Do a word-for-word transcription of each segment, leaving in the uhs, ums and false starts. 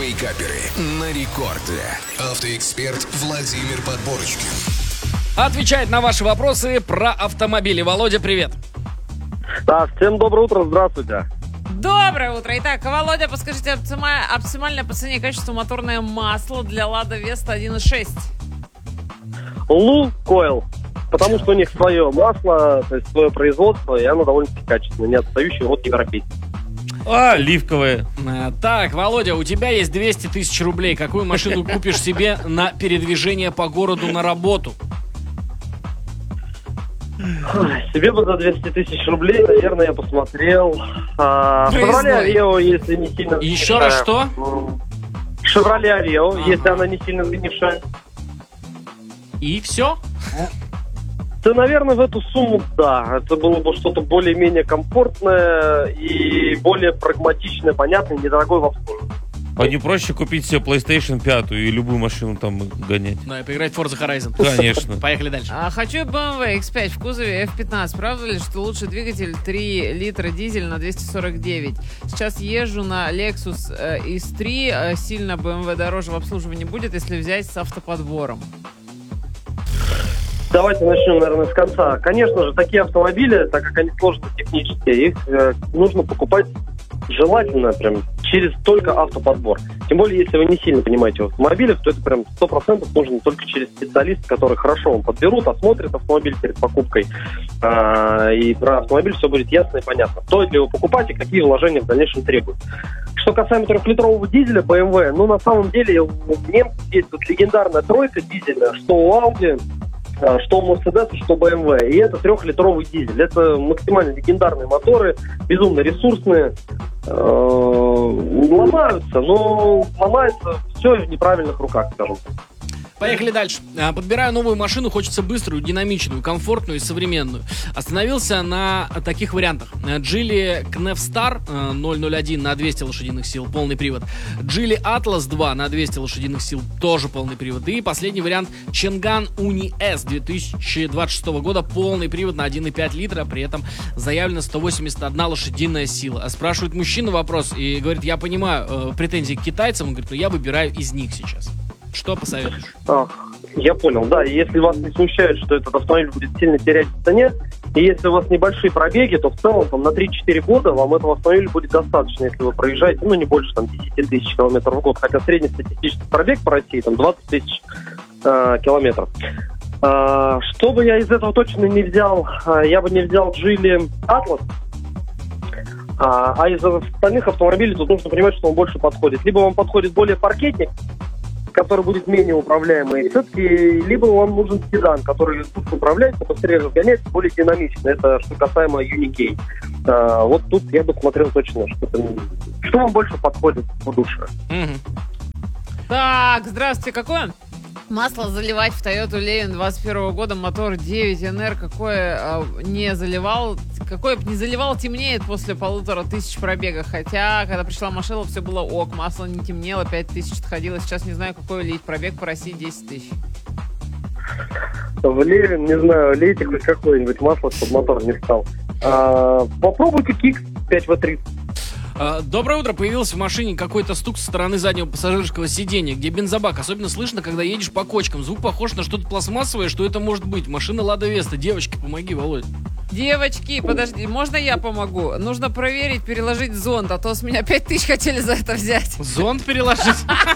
Вейкаперы на рекорде. Автоэксперт Владимир Подборочкин. Отвечает на ваши вопросы про автомобили. Володя, привет. Да, всем доброе утро, здравствуйте. Доброе утро. Итак, Володя, подскажите, оптима- оптимальное по цене и качеству моторное масло для Лада Веста один и шесть? Лукойл. Потому что у них свое масло, то есть свое производство, и оно довольно-таки качественное, не отстающее от европейского. А, оливковое. А, Так, Володя, у тебя есть двести тысяч рублей. Какую машину купишь себе на передвижение по городу на работу? Себе бы за двести тысяч рублей, наверное, я посмотрел. А, Шевроле Авео, если не сильно... Еще раз что? Шевроле Авео, Ага. если она не сильно сгнившая. И все? Да, наверное, в эту сумму, да. Это было бы что-то более-менее комфортное и более прагматичное, понятное, недорогое в обслуживании. А не проще купить себе PlayStation пять и любую машину там гонять? Ну, и поиграть в Forza Horizon. Конечно. Поехали дальше. А, хочу бэ эм вэ икс пять в кузове эф пятнадцать. Правда ли, что лучший двигатель три литра дизель на двести сорок девять? Сейчас езжу на Lexus э, икс три. э, Сильно бэ эм вэ дороже в обслуживании будет, если взять с автоподбором. Давайте начнем, наверное, с конца. Конечно же, такие автомобили, так как они сложно технические, их э, нужно покупать желательно прям через только автоподбор. Тем более, если вы не сильно понимаете в автомобилях, то это прям сто процентов нужно только через специалиста, который хорошо вам подберут, осмотрит автомобиль перед покупкой. Э, и про автомобиль все будет ясно и понятно. Стоит ли его покупать и какие вложения в дальнейшем требуют. Что касаемо трехлитрового дизеля бэ эм вэ, ну, на самом деле, у немцев есть вот легендарная тройка дизеля, что у Audi, что у Mercedes, что бэ эм вэ. И это трехлитровый дизель. Это максимально легендарные моторы, безумно ресурсные. Ломаются, но ломается все в неправильных руках, скажем так. Поехали дальше. А, Подбираю новую машину, хочется быструю, динамичную, комфортную и современную. Остановился на таких вариантах. Geely Knevstar э, ноль ноль один на двести лошадиных сил, полный привод. Geely Atlas два на двести лошадиных сил, тоже полный привод. И последний вариант Chang'an Uni S две тысячи двадцать шестого года, полный привод на один и пять литра, при этом заявлено сто восемьдесят одна лошадиная сила. А спрашивает мужчина вопрос и говорит, я понимаю э, претензии к китайцам, он говорит, но я выбираю из них сейчас. Что посоветуешь? Ах, я понял, да. И если вас не смущает, что этот автомобиль будет сильно терять в цене, и если у вас небольшие пробеги, то в целом там, на три-четыре года вам этого автомобиля будет достаточно, если вы проезжаете, ну, не больше там, десять тысяч километров в год. Хотя среднестатистический пробег по России там двадцать тысяч э, километров. Э, что бы я из этого точно не взял? Э, я бы не взял Geely Atlas. А, а из остальных автомобилей тут нужно понимать, что он больше подходит. Либо вам подходит более паркетник, который будет менее управляемый, все-таки либо вам нужен седан, который лучше управляется, быстрее разгоняется, более динамично. Это что касаемо Юникей. А, вот тут я бы смотрел точно, что, что вам больше подходит по душе. Мгм. Так, здравствуйте, какое масло заливать в Toyota Levin двадцать первого года, мотор девять эн эр, какое а, не заливал, какое не заливал, темнеет после полутора тысяч пробега, хотя, когда пришла машина, все было ок, масло не темнело, пять тысяч отходило, сейчас не знаю, какой лить, пробег по России десять тысяч. В Левин, не знаю, лейте хоть какое-нибудь масло, чтобы мотор не стал. А, попробуйте Кикс пять вэ тридцать. А, Доброе утро. Появился в машине какой-то стук со стороны заднего пассажирского сиденья, где бензобак. Особенно слышно, когда едешь по кочкам. Звук похож на что-то пластмассовое. Что это может быть? Машина Лада Веста. Девочки, помоги, Володь. Девочки, подожди, можно я помогу? Нужно проверить, переложить зонд, а то с меня пять тысяч хотели за это взять. Зонт переложить?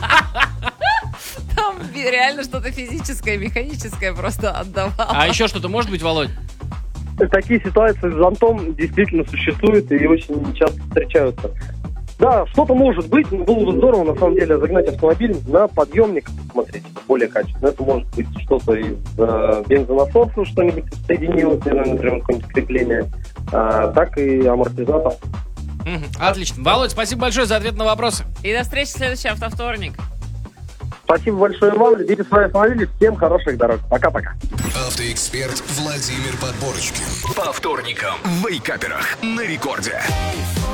Там реально что-то физическое, механическое просто отдавал. А еще что-то может быть, Володь? Такие ситуации с зонтом действительно существуют и очень часто встречаются. Да, что-то может быть, но было бы здорово, на самом деле, загнать автомобиль на подъемник, смотрите, более качественно. Это может быть что-то из э, бензонасоса, что-нибудь соединилось, например, какое-нибудь крепление, а, так и амортизатор. Мгм. Отлично. Володь, спасибо большое за ответ на вопросы. И до встречи в следующий автовторник. Спасибо большое вам, любите свои автомобили, всем хороших дорог. Пока-пока. Автоэксперт Владимир Подборочкин. По вторникам в Вейкаперах на рекорде.